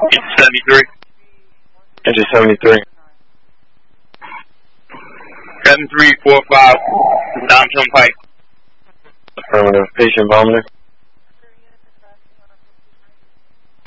73. Engine 73. 7345, Tom Pike. Affirmative. Patient vomiting.